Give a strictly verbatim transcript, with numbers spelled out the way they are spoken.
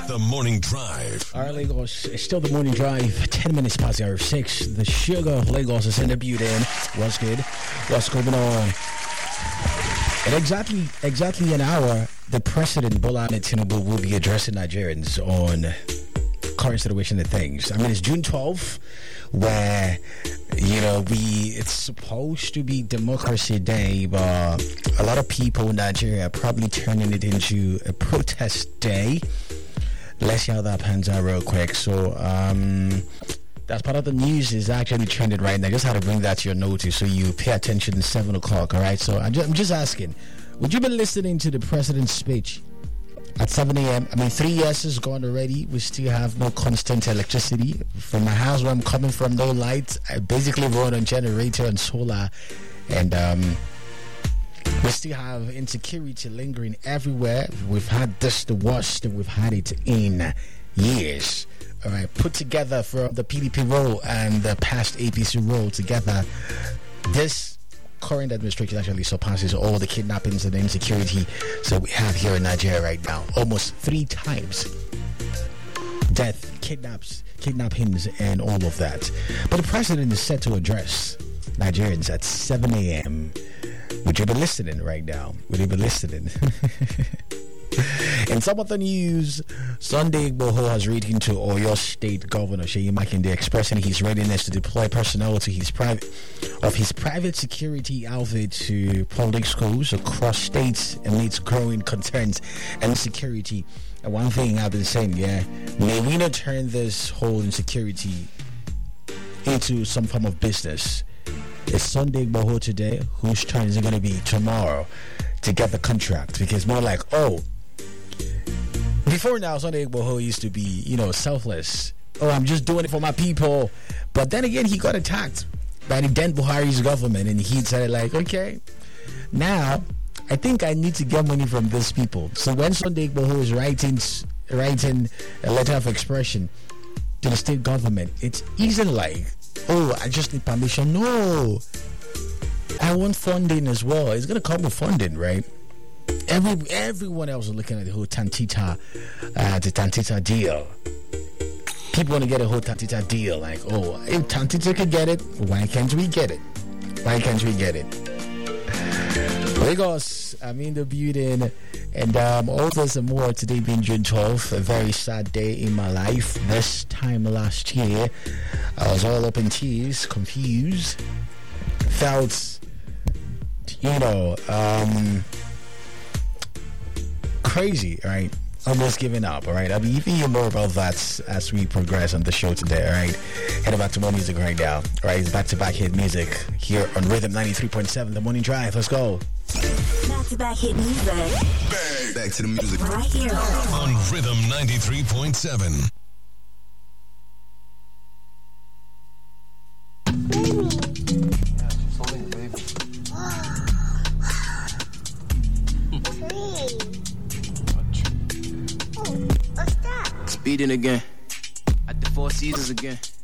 The Morning Drive. All right, Lagos. It's still the Morning Drive. Ten minutes past the hour of six. The Sugar of Lagos is in the building. What's good? What's going on? In exactly, exactly an hour, the President, Bola Ahmed Tinubu, will be addressing Nigerians on current situation of things. I mean, it's June twelfth, where, you know, we, it's supposed to be Democracy Day, but a lot of people in Nigeria are probably turning it into a protest day. Let's see how that pans out real quick. So, um, that's part of the news is actually trending right now. I just had to bring that to your notice so you pay attention at seven o'clock, all right? So I'm just, I'm just asking, would you be listening to the President's speech at seven a.m.? I mean, three years has gone already. We still have no constant electricity. From my house where I'm coming from, no lights. I basically run on generator and solar. And um, we still have insecurity lingering everywhere. We've had this the worst that we've had it in years. All right, put together from the P D P role and the past A P C role together, this current administration actually surpasses all the kidnappings and the insecurity that we have here in Nigeria right now. Almost three times death, kidnaps, kidnappings, and all of that. But the president is set to address Nigerians at seven a.m. Would you be listening right now? Would you be listening? In some other news, Sunday Igboho has written to Oyo State Governor Seyi Makinde expressing his readiness to deploy personnel to his private of his private security outfit to public schools across states amidst growing concerns and security. And one thing I've been saying, yeah, may we not turn this whole insecurity into some form of business. It's Sunday Igboho today. Whose turn is it going to be tomorrow to get the contract? Because more like, oh, before now, Sunday Igboho used to be, you know, selfless. Oh, I'm just doing it for my people. But then again, he got attacked by the then Buhari's government, and he said, like, okay, now I think I need to get money from these people. So when Sunday Igboho is writing, writing a letter of expression to the state government, it isn't like, oh, I just need permission. No, I want funding as well. It's going to come with funding, right? Every everyone else is looking at the whole Tantita, uh, the Tantita deal. People want to get a whole Tantita deal. Like, oh, if Tantita could get it, why can't we get it? Why can't we get it? Lagos, I'm in the building, and um, all this and more today being June twelfth, a very sad day in my life. This time last year, I was all up in tears, confused, felt, you know, um... crazy, right? Almost giving up, all right? I'll be giving you more about that as we progress on the show today, all right? Heading back to more music right now, all right? It's back-to-back hit music here on Rhythm ninety-three point seven, The Morning Drive. Let's go. Back-to-back hit music. Bang. Back to the music. Right here. On Rhythm ninety-three point seven. Beating again at the Four Seasons again.